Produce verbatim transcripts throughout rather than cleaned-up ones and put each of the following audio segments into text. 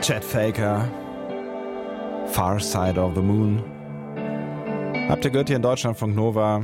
Chet Faker, Far Side of the Moon. Habt ihr gehört hier in Deutschlandfunk Nova?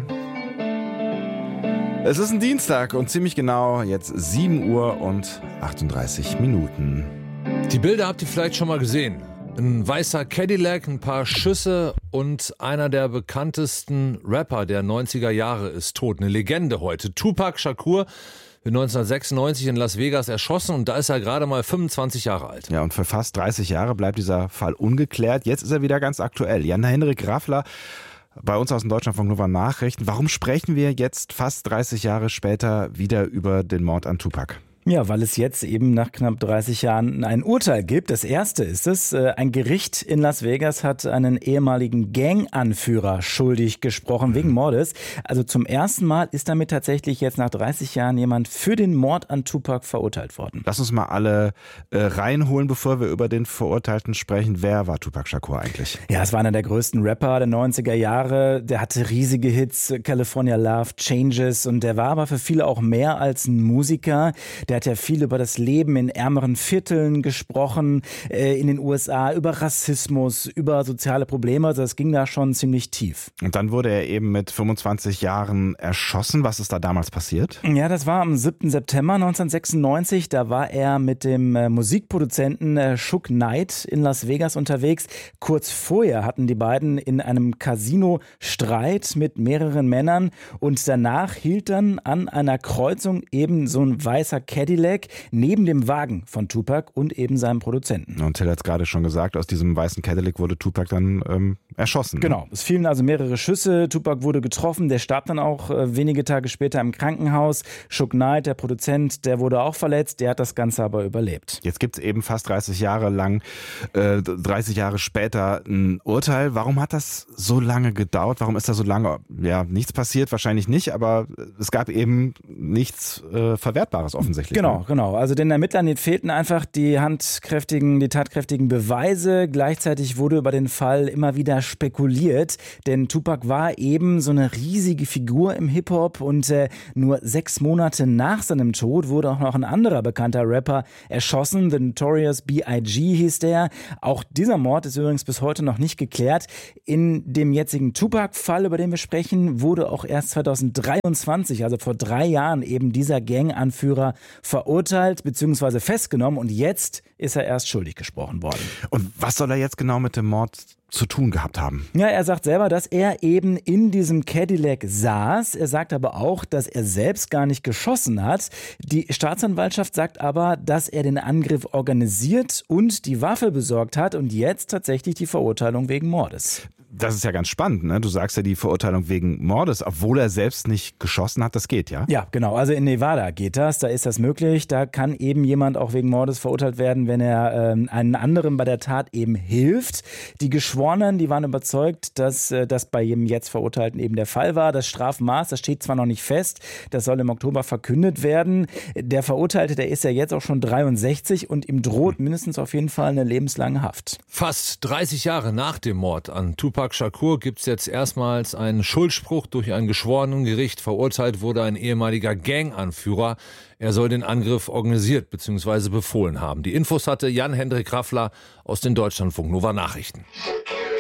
Es ist ein Dienstag und ziemlich genau jetzt sieben Uhr und achtunddreißig Minuten. Die Bilder habt ihr vielleicht schon mal gesehen. Ein weißer Cadillac, ein paar Schüsse und einer der bekanntesten Rapper der neunziger Jahre ist tot. Eine Legende heute. Tupac Shakur wird neunzehnhundertsechsundneunzig in Las Vegas erschossen und da ist er gerade mal fünfundzwanzig Jahre alt. Ja, und für fast dreißig Jahre bleibt dieser Fall ungeklärt. Jetzt ist er wieder ganz aktuell. Jan-Henrik Raffler bei uns aus dem Deutschlandfunk Nova Nachrichten. Warum sprechen wir jetzt fast dreißig Jahre später wieder über den Mord an Tupac? Ja, weil es jetzt eben nach knapp dreißig Jahren ein Urteil gibt. Das erste ist es, ein Gericht in Las Vegas hat einen ehemaligen Gang-Anführer schuldig gesprochen wegen Mordes. Also zum ersten Mal ist damit tatsächlich jetzt nach dreißig Jahren jemand für den Mord an Tupac verurteilt worden. Lass uns mal alle äh, reinholen, bevor wir über den Verurteilten sprechen. Wer war Tupac Shakur eigentlich? Ja, es war einer der größten Rapper der neunziger Jahre. Der hatte riesige Hits, California Love, Changes, und der war aber für viele auch mehr als ein Musiker. Der hat ja viel über das Leben in ärmeren Vierteln gesprochen, äh, in den U S A, über Rassismus, über soziale Probleme. Also das ging da schon ziemlich tief. Und dann wurde er eben mit fünfundzwanzig Jahren erschossen. Was ist da damals passiert? Ja, das war am siebten September neunzehnhundertsechsundneunzig. Da war er mit dem äh, Musikproduzenten äh, Suge Knight in Las Vegas unterwegs. Kurz vorher hatten die beiden in einem Casino Streit mit mehreren Männern und danach hielt dann an einer Kreuzung eben so ein weißer Cadillac neben dem Wagen von Tupac und eben seinem Produzenten. Und Till hat es gerade schon gesagt, aus diesem weißen Cadillac wurde Tupac dann ähm, erschossen. Genau, es fielen also mehrere Schüsse, Tupac wurde getroffen, der starb dann auch äh, wenige Tage später im Krankenhaus. Suge Knight, der Produzent, der wurde auch verletzt, der hat das Ganze aber überlebt. Jetzt gibt es eben fast dreißig Jahre lang, äh, dreißig Jahre später ein Urteil. Warum hat das so lange gedauert? Warum ist da so lange, ja, nichts passiert? Wahrscheinlich nicht, aber es gab eben nichts äh, Verwertbares offensichtlich. Genau, genau. Also den Ermittlern denen fehlten einfach die handkräftigen, die tatkräftigen Beweise. Gleichzeitig wurde über den Fall immer wieder spekuliert, denn Tupac war eben so eine riesige Figur im Hip-Hop und äh, nur sechs Monate nach seinem Tod wurde auch noch ein anderer bekannter Rapper erschossen. The Notorious B I G hieß der. Auch dieser Mord ist übrigens bis heute noch nicht geklärt. In dem jetzigen Tupac-Fall, über den wir sprechen, wurde auch erst zweitausenddreiundzwanzig, also vor drei Jahren, eben dieser Gang-Anführer verurteilt bzw. festgenommen und jetzt ist er erst schuldig gesprochen worden. Und was soll er jetzt genau mit dem Mord zu tun gehabt haben? Ja, er sagt selber, dass er eben in diesem Cadillac saß. Er sagt aber auch, dass er selbst gar nicht geschossen hat. Die Staatsanwaltschaft sagt aber, dass er den Angriff organisiert und die Waffe besorgt hat und jetzt tatsächlich die Verurteilung wegen Mordes. Das ist ja ganz spannend, ne? Du sagst ja die Verurteilung wegen Mordes, obwohl er selbst nicht geschossen hat, das geht, ja? Ja, genau. Also in Nevada geht das, da ist das möglich. Da kann eben jemand auch wegen Mordes verurteilt werden, wenn er ähm, einen anderen bei der Tat eben hilft. Die Geschworenen, die waren überzeugt, dass äh, das bei jedem jetzt Verurteilten eben der Fall war. Das Strafmaß, das steht zwar noch nicht fest, das soll im Oktober verkündet werden. Der Verurteilte, der ist ja jetzt auch schon dreiundsechzig und ihm droht mindestens auf jeden Fall eine lebenslange Haft. Fast dreißig Jahre nach dem Mord an Tupac Shakur gibt es jetzt erstmals einen Schuldspruch durch ein Geschworenengericht. Verurteilt wurde ein ehemaliger Gang-Anführer. Er soll den Angriff organisiert bzw. befohlen haben. Die Infos hatte Jan-Henrik Raffler aus den Deutschlandfunk Nova Nachrichten.